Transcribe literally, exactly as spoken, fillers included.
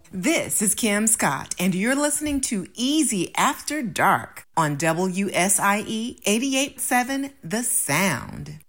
This is Kim Scott, and you're listening to Easy After Dark on W S I E eighty-eight point seven The Sound.